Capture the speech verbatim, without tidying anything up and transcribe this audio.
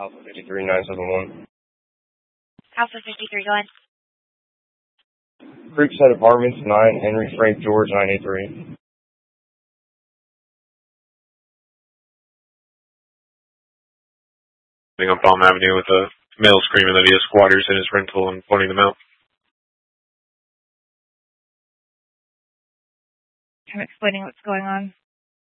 Alpha fifty-three nine seven one. Alpha fifty-three, go ahead. Creekside Apartments, nine Henry Frank George nine eight three. On Palm Avenue with a male screaming that he has squatters in his rental and pointing them out. I'm explaining what's going on.